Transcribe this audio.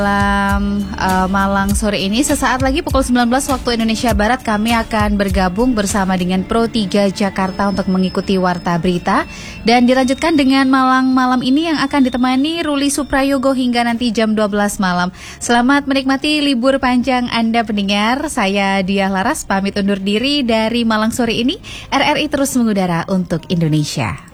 Malang sore ini, sesaat lagi pukul 19 waktu Indonesia Barat, kami akan bergabung bersama dengan Pro 3 Jakarta untuk mengikuti Warta Berita. Dan dilanjutkan dengan Malang malam ini yang akan ditemani Ruli Suprayogo hingga nanti jam 12 malam. Selamat menikmati libur panjang Anda pendengar. Saya Diah Laras pamit undur diri dari Malang sore ini. RRI terus mengudara untuk Indonesia.